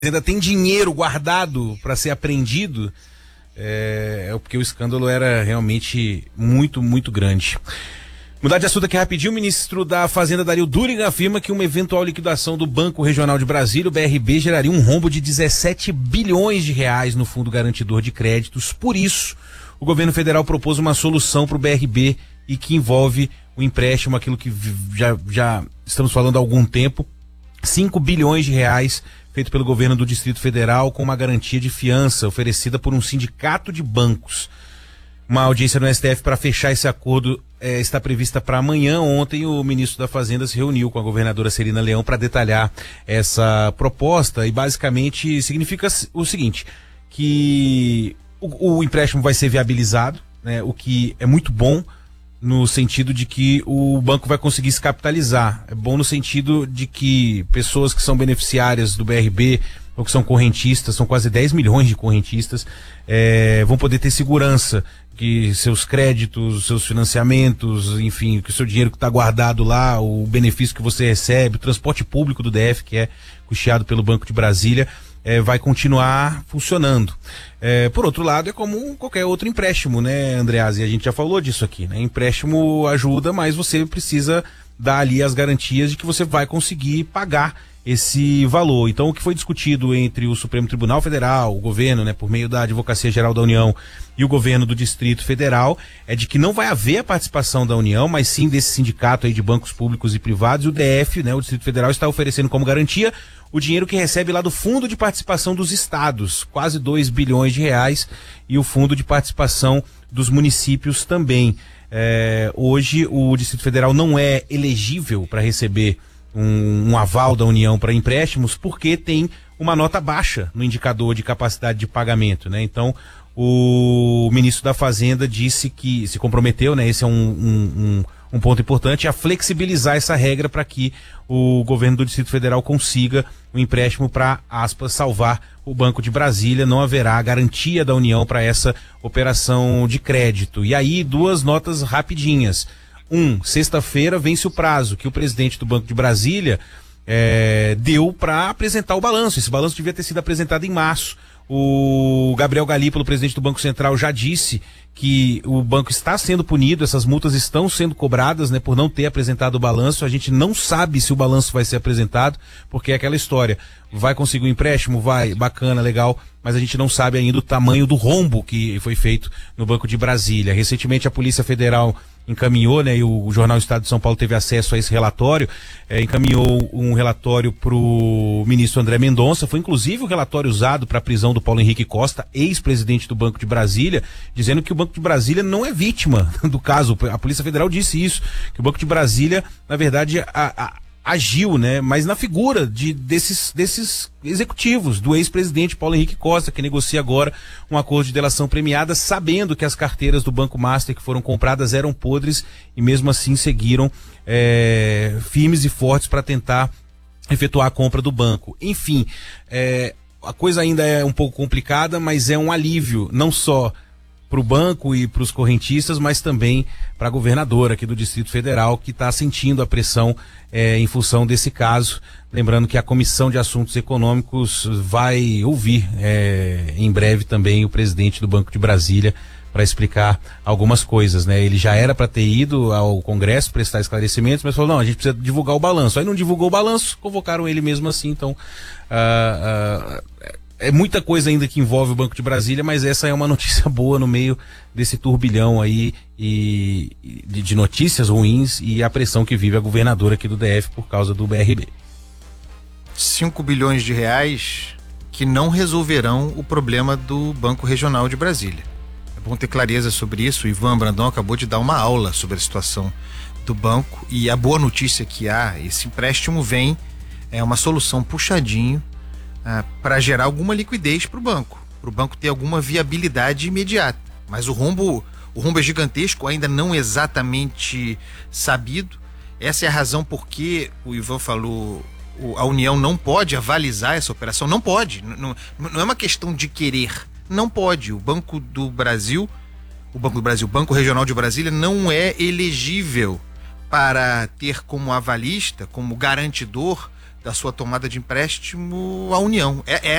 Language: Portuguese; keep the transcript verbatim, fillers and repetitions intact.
ainda tem dinheiro guardado para ser apreendido, é, é porque o escândalo era realmente muito, muito grande. Mudar de assunto aqui rapidinho, o ministro da Fazenda, Dario Duriga, afirma que uma eventual liquidação do Banco Regional de Brasília, o B R B, geraria um rombo de dezessete bilhões de reais no Fundo Garantidor de Créditos. Por isso, o governo federal propôs uma solução para o B R B e que envolve o empréstimo, aquilo que já, já estamos falando há algum tempo, cinco bilhões de reais, feito pelo governo do Distrito Federal, com uma garantia de fiança oferecida por um sindicato de bancos. Uma audiência no S T F para fechar esse acordo eh, está prevista para amanhã. Ontem o ministro da Fazenda se reuniu com a governadora Celina Leão para detalhar essa proposta e basicamente significa o seguinte, que o, o empréstimo vai ser viabilizado, né, o que é muito bom no sentido de que o banco vai conseguir se capitalizar. É bom no sentido de que pessoas que são beneficiárias do B R B ou que são correntistas, são quase dez milhões de correntistas, é, vão poder ter segurança que seus créditos, seus financiamentos, enfim, que o seu dinheiro que está guardado lá, o benefício que você recebe, o transporte público do D F, que é custeado pelo Banco de Brasília, É, vai continuar funcionando. É, por outro lado, é como qualquer outro empréstimo, né, Andreasa? E a gente já falou disso aqui, né? Empréstimo ajuda, mas você precisa dar ali as garantias de que você vai conseguir pagar esse valor. Então, o que foi discutido entre o Supremo Tribunal Federal, o governo, né, por meio da Advocacia Geral da União e o governo do Distrito Federal, é de que não vai haver a participação da União, mas sim desse sindicato aí de bancos públicos e privados, e o D F, né, o Distrito Federal, está oferecendo como garantia o dinheiro que recebe lá do Fundo de Participação dos Estados, quase dois bilhões de reais, e o Fundo de Participação dos Municípios também. É, hoje o Distrito Federal não é elegível para receber um, um aval da União para empréstimos, porque tem uma nota baixa no indicador de capacidade de pagamento, né? Então, o ministro da Fazenda disse que se comprometeu, né? Esse é um, um, um um ponto importante, a flexibilizar essa regra para que o governo do Distrito Federal consiga o um empréstimo para, aspas, salvar o Banco de Brasília. Não haverá garantia da União para essa operação de crédito. E aí, duas notas rapidinhas. Um, sexta-feira vence o prazo que o presidente do Banco de Brasília é, deu para apresentar o balanço. Esse balanço devia ter sido apresentado em março. O Gabriel Galípolo, presidente do Banco Central, já disse que o banco está sendo punido, essas multas estão sendo cobradas, né, por não ter apresentado o balanço. A gente não sabe se o balanço vai ser apresentado, porque é aquela história, vai conseguir um empréstimo? Vai, bacana, legal, mas a gente não sabe ainda o tamanho do rombo que foi feito no Banco de Brasília. Recentemente a Polícia Federal encaminhou, né, e o Jornal Estado de São Paulo teve acesso a esse relatório, é, encaminhou um relatório para o ministro André Mendonça, foi inclusive o relatório usado para a prisão do Paulo Henrique Costa, ex-presidente do Banco de Brasília, dizendo que o Banco de Brasília não é vítima do caso. A Polícia Federal disse isso, que o Banco de Brasília, na verdade, a, a, agiu, né, mas na figura de, desses, desses executivos, do ex-presidente Paulo Henrique Costa, que negocia agora um acordo de delação premiada, sabendo que as carteiras do Banco Master que foram compradas eram podres e mesmo assim seguiram é, firmes e fortes para tentar efetuar a compra do banco. Enfim, é, a coisa ainda é um pouco complicada, mas é um alívio, não só para o banco e para os correntistas, mas também para a governadora aqui do Distrito Federal, que está sentindo a pressão é, em função desse caso. Lembrando que a Comissão de Assuntos Econômicos vai ouvir é, em breve também o presidente do Banco de Brasília para explicar algumas coisas, né? Ele já era para ter ido ao Congresso prestar esclarecimentos, mas falou, não, a gente precisa divulgar o balanço. Aí não divulgou o balanço, convocaram ele mesmo assim, então uh, uh, é muita coisa ainda que envolve o Banco de Brasília, mas essa é uma notícia boa no meio desse turbilhão aí e, de, de notícias ruins e a pressão que vive a governadora aqui do D F por causa do B R B. cinco bilhões de reais que não resolverão o problema do Banco Regional de Brasília. É bom ter clareza sobre isso. O Ivan Brandão acabou de dar uma aula sobre a situação do banco e a boa notícia que há, esse empréstimo vem, é uma solução puxadinho ah, para gerar alguma liquidez para o banco, para o banco ter alguma viabilidade imediata. Mas o rombo, o rombo é gigantesco, ainda não exatamente sabido. Essa é a razão por que o Ivan falou, a União não pode avalizar essa operação, não pode, não, não é uma questão de querer, não pode. O Banco do Brasil, o Banco do Brasil, o Banco Regional de Brasília não é elegível para ter como avalista, como garantidor da sua tomada de empréstimo à União. É,